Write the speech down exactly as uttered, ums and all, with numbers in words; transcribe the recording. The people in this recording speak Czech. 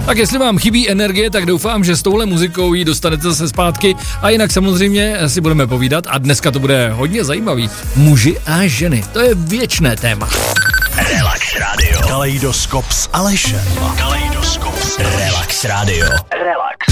Tak jestli vám chybí energie, tak doufám, že s touhle muzikou ji dostanete zase zpátky a jinak samozřejmě si budeme povídat a dneska to bude hodně zajímavý. Muži a ženy, to je věčné téma. Relax Radio. Kaleidoskop s Alešem. Kaleidoskop s Relax Radio. Relax.